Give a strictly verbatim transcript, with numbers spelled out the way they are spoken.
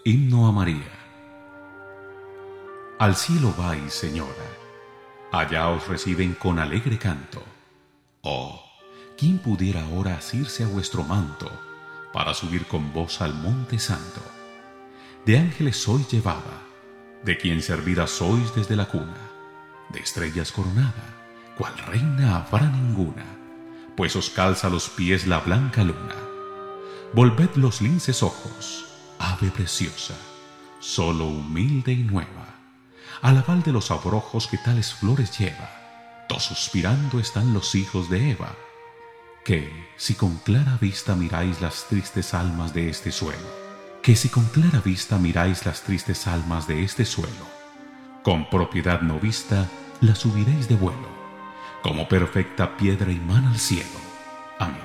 Himno a María. Al cielo vais, Señora, allá os reciben con alegre canto. Oh, ¿quién pudiera ahora asirse a vuestro manto para subir con vos al monte santo? De ángeles sois llevada, de quien servida sois desde la cuna, de estrellas coronada, cual reina habrá ninguna, pues os calza los pies la blanca luna. Volved los linces ojos, ave preciosa, solo humilde y nueva, al aval de los abrojos que tales flores lleva, todos suspirando están los hijos de Eva. Que si con clara vista miráis las tristes almas de este suelo, que si con clara vista miráis las tristes almas de este suelo, con propiedad no vista las subiréis de vuelo, como perfecta piedra imán al cielo.